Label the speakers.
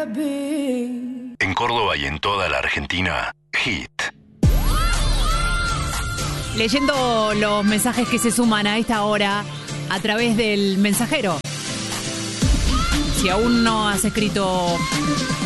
Speaker 1: En Córdoba y en toda la Argentina, Hit.
Speaker 2: Leyendo los mensajes que se suman a esta hora a través del mensajero. Si aún no has escrito